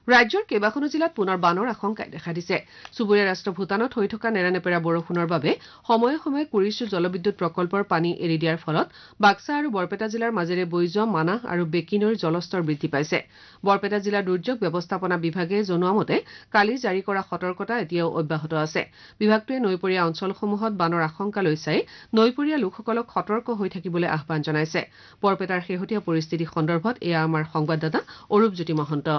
ৰাজ্যৰ কেইবাখনো জিলাত পুনৰ বানৰ আশংকাই দেখা দিছে চুবুৰীয়া ৰাষ্ট্ৰ ভূটানত হৈ থকা নেৰানেপেৰা বৰষুণৰ বাবে সময়ে সময়ে কুৰিছো জলবিদ্যুৎ প্ৰকল্পৰ পানী এৰি দিয়াৰ ফলত বাক্সা আৰু বৰপেটা জিলাৰ মাজেৰে বৈ যোৱা মানাহ আৰু বেকী নৈৰ জলস্তৰ বৃদ্ধি পাইছে বৰপেটা জিলা দুৰ্যোগ ব্যৱস্থাপনা বিভাগে জনোৱা মতে কালি জাৰি কৰা সতৰ্কতা এতিয়াও অব্যাহত আছে বিভাগটোৱে নৈপৰীয়া অঞ্চলসমূহত বানৰ আশংকালৈ চাই নৈপৰীয়া লোকসকলক সতৰ্ক হৈ থাকিবলৈ আহ্বান জনাইছে বৰপেটাৰ শেহতীয়া পৰিস্থিতি সন্দৰ্ভত এয়া আমাৰ সংবাদদাতা অৰূপজ্যোতি মহন্ত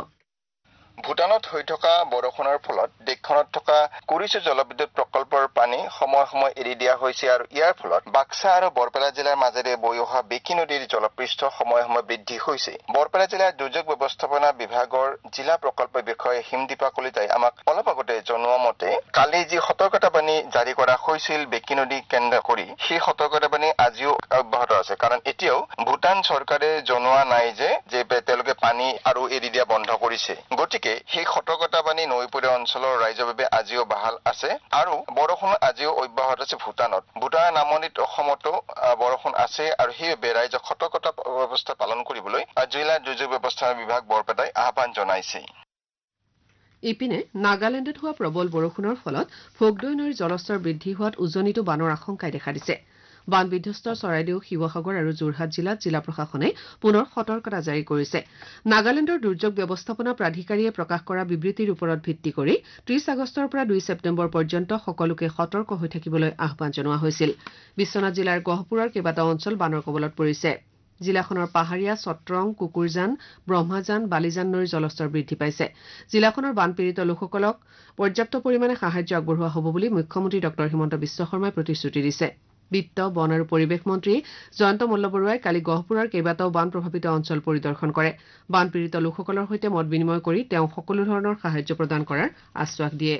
ভূটানত হৈ থকা বৰষুণৰ ফলত দেশখনত থকা কুৰিছো জলবিদ্যুৎ প্ৰকল্পৰ পানী সময় সময় এৰি দিয়া হৈছে আৰু ইয়াৰ ফলত বাক্সা আৰু বৰপেটা জিলাৰ মাজেৰে বৈ অহা বেকী নদীৰ জলপৃষ্ঠ সময়ে সময়ে বৃদ্ধি হৈছে বৰপেটা জিলাৰ দুৰ্যোগ ব্যৱস্থাপনা বিভাগৰ জিলা প্ৰকল্প বিষয়া হিমদীপা কলিতাই আমাক অলপ আগতে জনোৱা মতে কালি যি সতৰ্কতাবাণী জাৰি কৰা হৈছিল বেকী নদী কেন্দ্ৰ কৰি সেই সতৰ্কতাবাণী আজিও অব্যাহত আছে কাৰণ এতিয়াও ভূটান চৰকাৰে জনোৱা নাই যে তেওঁলোকে পানী আৰু এৰি দিয়া বন্ধ কৰিছে গতিকে সেই সতৰ্কতাবাণী নৈপৰীয়া অঞ্চলৰ ৰাইজৰ বাবে আজিও বাহাল আছে আৰু বৰষুণ আজিও অব্যাহত আছে ভূটানৰ নামনিত অসমতো বৰষুণ আছে আৰু সেইবাবে ৰাইজক সতৰ্কতা ব্যৱস্থা পালন কৰিবলৈ জিলা দুৰ্যোগ ব্যৱস্থাপনা বিভাগ বৰপেটাই আহ্বান জনাইছে ইপিনে নাগালেণ্ডত হোৱা প্ৰবল বৰষুণৰ ফলত ভোগদৈ নৈৰ জলস্তৰ বৃদ্ধি হোৱাত উজনিতো বানৰ আশংকাই দেখা দিছে বান বিধ্বস্ত চৰাইদেউ শিৱসাগৰ আৰু যোৰহাট জিলাত জিলা প্ৰশাসনে পুনৰ সতৰ্কতা জাৰি কৰিছে নাগালেণ্ডৰ দুৰ্যোগ ব্যৱস্থাপনা প্ৰাধিকাৰীয়ে প্ৰকাশ কৰা বিবৃতিৰ ওপৰত ভিত্তি কৰি ৩০ আগষ্টৰ পৰা ২ ছেপ্টেম্বৰ পৰ্যন্ত সকলোকে সতৰ্ক হৈ থাকিবলৈ আহ্বান জনোৱা হৈছিল বিশ্বনাথ জিলাৰ গহপুৰৰ কেইবাটাও অঞ্চল বানৰ কবলত পৰিছে জিলাখনৰ পাহাৰীয়া চট্ৰং কুকুৰজান ব্ৰহ্মাজান বালিজান নৈৰ জলস্তৰ বৃদ্ধি পাইছে জিলাখনৰ বানপীড়িত লোকসকলক পৰ্যাপ্ত পৰিমাণে সাহায্য আগবঢ়োৱা হ'ব বুলি মুখ্যমন্ত্ৰী ডক্টৰ হিমন্ত বিশ্ব শৰ্মাই প্ৰতিশ্ৰুতি দিছে বিত্ত বন আৰু পৰিৱেশ মন্ত্ৰী জয়ন্ত মল্লবৰুৱাই কালি গহপুৰৰ কেইবাটাও বান প্ৰভাৱিত অঞ্চল পৰিদৰ্শন কৰে বানপীড়িত লোকসকলৰ সৈতে মত বিনিময় কৰি তেওঁ সকলো ধৰণৰ সাহায্য প্ৰদান কৰাৰ আশ্বাস দিয়ে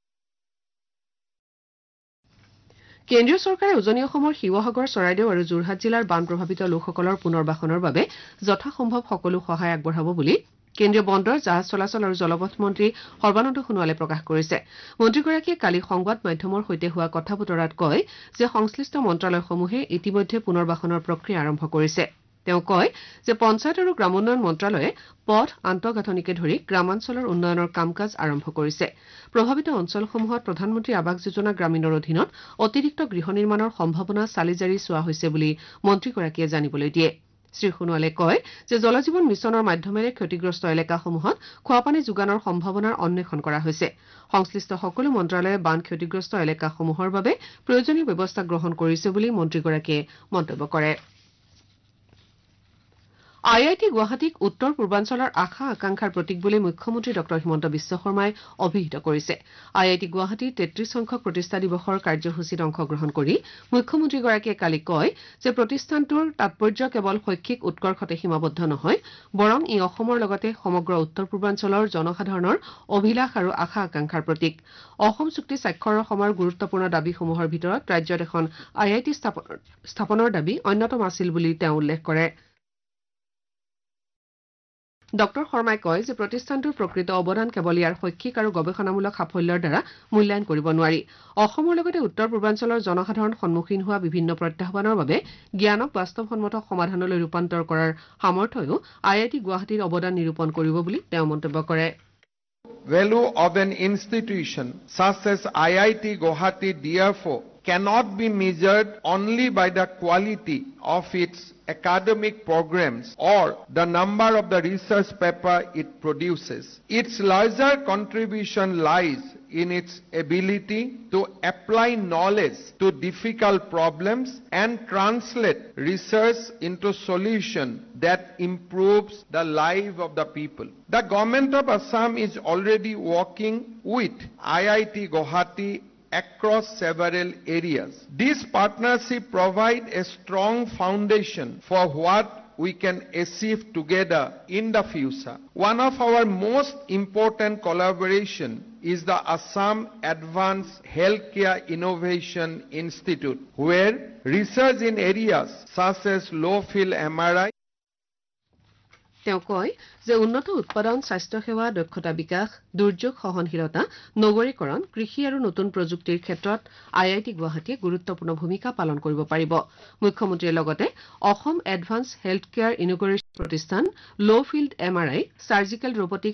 কেন্দ্ৰীয় চৰকাৰে উজনি অসমৰ শিৱসাগৰ চৰাইদেউ আৰু যোৰহাট জিলাৰ বান প্ৰভাৱিত লোকসকলৰ পুনৰ্বাসনৰ বাবে যথাসম্ভৱ সকলো সহায় আগবঢ়াব বুলি কেন্দ্ৰীয় বন্দৰ জাহাজ চলাচল আৰু জলপথ মন্ত্ৰী সৰ্বানন্দ সোণোৱালে প্ৰকাশ কৰিছে মন্ত্ৰীগৰাকীয়ে কালি সংবাদ মাধ্যমৰ সৈতে হোৱা কথা বতৰাত কয় যে সংশ্লিষ্ট মন্ত্ৰালয়সমূহে ইতিমধ্যে পুনৰ্বাসনৰ প্ৰক্ৰিয়া আৰম্ভ কৰিছে তেওঁ কয় যে পঞ্চায়ত আৰু গ্ৰামোন্নয়ন মন্ত্ৰালয়ে পথ আন্তঃগাঁথনিকে ধৰি গ্ৰামাঞ্চলৰ উন্নয়নৰ কাম কাজ আৰম্ভ কৰিছে প্ৰভাৱিত অঞ্চলসমূহত প্ৰধানমন্ত্ৰী আৱাস যোজনা গ্ৰামীণৰ অধীনত অতিৰিক্ত গৃহ নিৰ্মাণৰ সম্ভাৱনা চালি জাৰি চোৱা হৈছে বুলি মন্ত্ৰীগৰাকীয়ে জানিবলৈ দিয়ে শ্ৰীসোণোৱালে কয় যে জল জীৱন মিছনৰ মাধ্যমেৰে ক্ষতিগ্ৰস্ত এলেকাসমূহত খোৱাপানী যোগানৰ সম্ভাৱনাৰ অন্বেষণ কৰা হৈছে সংশ্লিষ্ট সকলো মন্ত্ৰালয়ে বান ক্ষতিগ্ৰস্ত এলেকাসমূহৰ বাবে প্ৰয়োজনীয় ব্যৱস্থা গ্ৰহণ কৰিছে বুলি মন্ত্ৰীগৰাকীয়ে মন্তব্য কৰে IIT গুৱাহাটীক উত্তৰ পূৰ্বাঞ্চলৰ আশা আকাংক্ষাৰ প্ৰতীক বুলি মুখ্যমন্ত্ৰী ডক্টৰ হিমন্ত বিশ্ব শৰ্মাই অভিহিত কৰিছে IIT গুৱাহাটীৰ ৩৩ সংখ্যক প্ৰতিষ্ঠা দিৱসৰ কাৰ্যসূচীত অংশগ্ৰহণ কৰি মুখ্যমন্ত্ৰীগৰাকীয়ে কালি কয় যে প্ৰতিষ্ঠানটোৰ তাৎপৰ্য কেৱল শৈক্ষিক উৎকৰ্ষতে সীমাবদ্ধ নহয় বৰং ই অসমৰ লগতে সমগ্ৰ উত্তৰ পূৰ্বাঞ্চলৰ জনসাধাৰণৰ অভিলাষ আৰু আশা আকাংক্ষাৰ প্ৰতীক অসম চুক্তি স্বাক্ষৰৰ সময়ৰ গুৰুত্বপূৰ্ণ দাবীসমূহৰ ভিতৰত ৰাজ্যত এখন IIT স্থাপনৰ দাবী অন্যতম আছিল বুলি তেওঁ উল্লেখ কৰে ডক্টৰ শৰ্মাই কয় যে প্ৰতিষ্ঠানটোৰ প্ৰকৃত অৱদান কেৱল ইয়াৰ শৈক্ষিক আৰু গৱেষণামূলক সাফল্যৰ দ্বাৰা মূল্যায়ন কৰিব নোৱাৰি অসমৰ লগতে উত্তৰ পূৰ্বাঞ্চলৰ জনসাধাৰণ সন্মুখীন হোৱা বিভিন্ন প্ৰত্যাহ্বানৰ বাবে জ্ঞানক বাস্তৱসন্মত সমাধানলৈ ৰূপান্তৰ কৰাৰ সামৰ্থ্যও IIT গুৱাহাটীৰ অৱদান নিৰূপণ কৰিব বুলি তেওঁ মন্তব্য কৰে Value of an institution such as IIT Guwahati therefore cannot be measured only by the quality of its academic programs or the number of the research paper it produces. Its larger contribution lies in its ability to apply knowledge to difficult problems and translate research into solution that improves the life of the people. The government of Assam is already working with IIT Guwahati across several areas. This partnership provides a strong foundation for what we can achieve together in the future. One of our most important collaboration is the Assam Advanced Healthcare Innovation Institute, where research in areas such as low-field MRI তেওঁ কয় যে উন্নত উৎপাদন স্বাস্থ্য সেৱা দক্ষতা বিকাশ দুৰ্যোগ সহনশীলতা নগৰীকৰণ কৃষি আৰু নতুন প্ৰযুক্তিৰ ক্ষেত্ৰত IIT গুৱাহাটীয়ে গুৰুত্বপূৰ্ণ ভূমিকা পালন কৰিব পাৰিব মুখ্যমন্ত্ৰীয়ে লগতে অসম এডভান্স হেল্থ কেয়াৰ ইনোগ্ৰেচন প্ৰতিষ্ঠান ল' ফিল্ড MRI চাৰ্জিকেল ৰবটিক